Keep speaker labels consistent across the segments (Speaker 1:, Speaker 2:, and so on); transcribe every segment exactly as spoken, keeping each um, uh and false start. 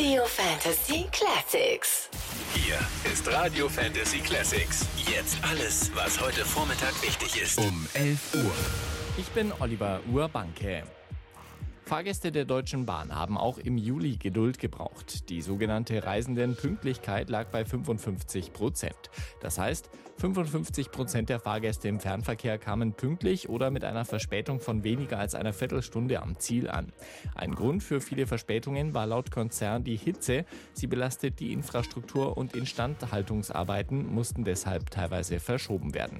Speaker 1: Radio Fantasy Classics.
Speaker 2: Hier ist Radio Fantasy Classics. Jetzt alles, was heute Vormittag wichtig ist. Um elf Uhr.
Speaker 3: Ich bin Oliver Urbanke. Fahrgäste der Deutschen Bahn haben auch im Juli Geduld gebraucht. Die sogenannte Reisendenpünktlichkeit lag bei fünfundfünfzig Prozent. Das heißt, fünfundfünfzig Prozent der Fahrgäste im Fernverkehr kamen pünktlich oder mit einer Verspätung von weniger als einer Viertelstunde am Ziel an. Ein Grund für viele Verspätungen war laut Konzern die Hitze. Sie belastet die Infrastruktur und Instandhaltungsarbeiten mussten deshalb teilweise verschoben werden.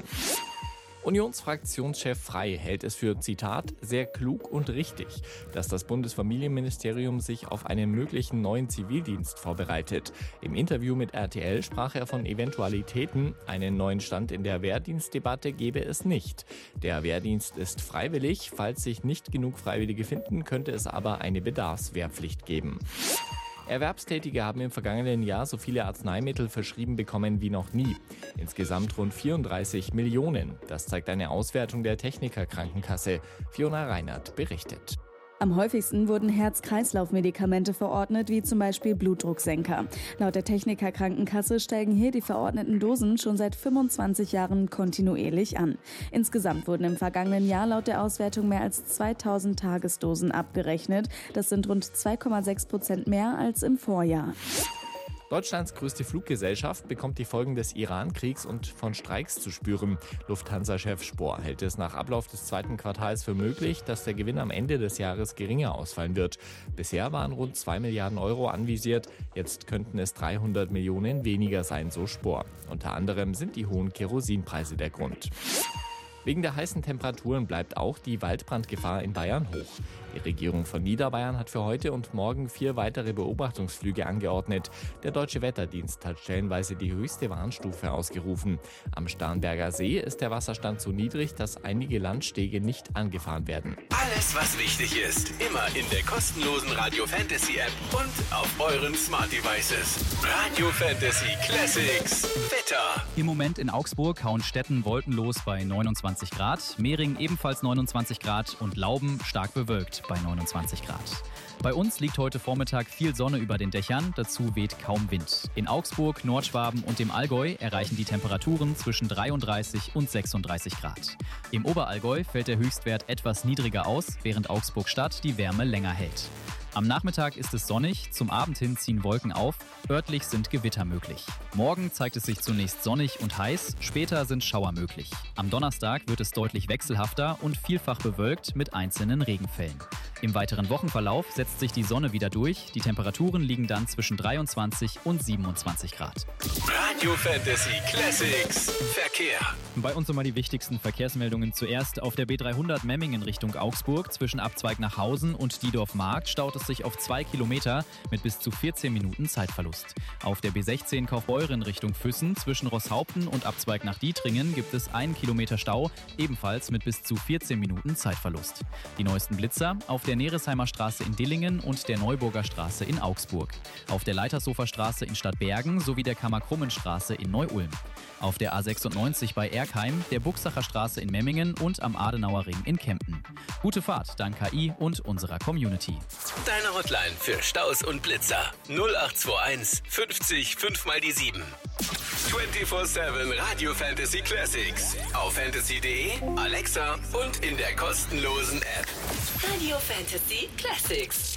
Speaker 3: Unionsfraktionschef Frey hält es für, Zitat, sehr klug und richtig, dass das Bundesfamilienministerium sich auf einen möglichen neuen Zivildienst vorbereitet. Im Interview mit R T L sprach er von Eventualitäten. Einen neuen Stand in der Wehrdienstdebatte gebe es nicht. Der Wehrdienst ist freiwillig. Falls sich nicht genug Freiwillige finden, könnte es aber eine Bedarfswehrpflicht geben. Erwerbstätige haben im vergangenen Jahr so viele Arzneimittel verschrieben bekommen wie noch nie. Insgesamt rund vierunddreißig Millionen. Das zeigt eine Auswertung der Techniker Krankenkasse. Fiona Reinert berichtet.
Speaker 4: Am häufigsten wurden Herz-Kreislauf-Medikamente verordnet, wie zum Beispiel Blutdrucksenker. Laut der Techniker Krankenkasse steigen hier die verordneten Dosen schon seit fünfundzwanzig Jahren kontinuierlich an. Insgesamt wurden im vergangenen Jahr laut der Auswertung mehr als zweitausend Tagesdosen abgerechnet. Das sind rund zwei Komma sechs Prozent mehr als im Vorjahr.
Speaker 3: Deutschlands größte Fluggesellschaft bekommt die Folgen des Iran-Kriegs und von Streiks zu spüren. Lufthansa-Chef Spohr hält es nach Ablauf des zweiten Quartals für möglich, dass der Gewinn am Ende des Jahres geringer ausfallen wird. Bisher waren rund zwei Milliarden Euro anvisiert, jetzt könnten es dreihundert Millionen weniger sein, so Spohr. Unter anderem sind die hohen Kerosinpreise der Grund. Wegen der heißen Temperaturen bleibt auch die Waldbrandgefahr in Bayern hoch. Die Regierung von Niederbayern hat für heute und morgen vier weitere Beobachtungsflüge angeordnet. Der Deutsche Wetterdienst hat stellenweise die höchste Warnstufe ausgerufen. Am Starnberger See ist der Wasserstand so niedrig, dass einige Landstege nicht angefahren werden.
Speaker 2: Alles, was wichtig ist, immer in der kostenlosen Radio Fantasy App und auf euren Smart Devices. Radio Fantasy Classics. Wetter.
Speaker 5: Im Moment in Augsburg, Hauenstetten wolkenlos bei neunundzwanzig Grad, Mehring ebenfalls neunundzwanzig Grad und Lauben stark bewölkt bei neunundzwanzig Grad. Bei uns liegt heute Vormittag viel Sonne über den Dächern, dazu weht kaum Wind. In Augsburg, Nordschwaben und dem Allgäu erreichen die Temperaturen zwischen dreiunddreißig und sechsunddreißig Grad. Im Oberallgäu fällt der Höchstwert etwas niedriger aus, während Augsburg-Stadt die Wärme länger hält. Am Nachmittag ist es sonnig, zum Abend hin ziehen Wolken auf, örtlich sind Gewitter möglich. Morgen zeigt es sich zunächst sonnig und heiß, später sind Schauer möglich. Am Donnerstag wird es deutlich wechselhafter und vielfach bewölkt mit einzelnen Regenfällen. Im weiteren Wochenverlauf setzt sich die Sonne wieder durch, die Temperaturen liegen dann zwischen dreiundzwanzig und siebenundzwanzig Grad.
Speaker 2: Radio Fantasy Classics Verkehr.
Speaker 5: Bei uns nochmal die wichtigsten Verkehrsmeldungen zuerst. Auf der B dreihundert Memmingen Richtung Augsburg zwischen Abzweig nach Hausen und Diedorf Markt staut es sich auf zwei Kilometer mit bis zu vierzehn Minuten Zeitverlust. Auf der B sechzehn Kaufbeuren Richtung Füssen zwischen Rosshaupten und Abzweig nach Dietringen gibt es einen Kilometer Stau, ebenfalls mit bis zu vierzehn Minuten Zeitverlust. Die neuesten Blitzer auf der Neresheimer Straße in Dillingen und der Neuburger Straße in Augsburg. Auf der Leitershofer Straße in Stadtbergen sowie der Kammer-Krummen-Straße in Neu-Ulm. Auf der A sechsundneunzig bei Erkheim, der Buchsacher Straße in Memmingen und am Adenauer Ring in Kempten. Gute Fahrt dank K I und unserer Community.
Speaker 2: Deine Hotline für Staus und Blitzer null acht zwei eins fünfzig fünf mal die sieben. vierundzwanzig sieben Radio Fantasy Classics auf fantasy punkt de, Alexa und in der kostenlosen App.
Speaker 1: Radio Fantasy Classics.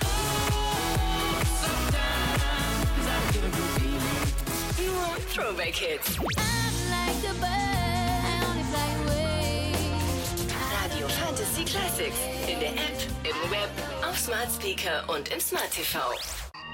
Speaker 1: Nur Throwback Hits. Radio Fantasy Classics in der App, im Web, auf Smart Speaker und im Smart T V.